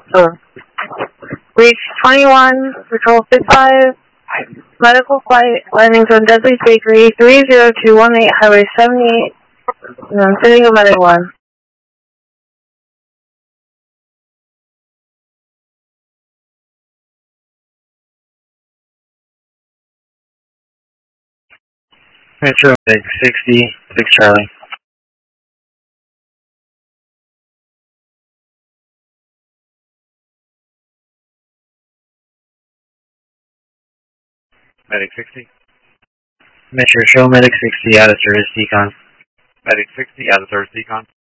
Reach 21, Patrol 55, medical flight, landing zone Dudley's Bakery, 30218, Highway 78, and I'm sending a medic 1. Metro Medic 60, 6 Charlie. Medic 60. Metro Show Medic 60 out of service decon. Medic 60 out of service decon.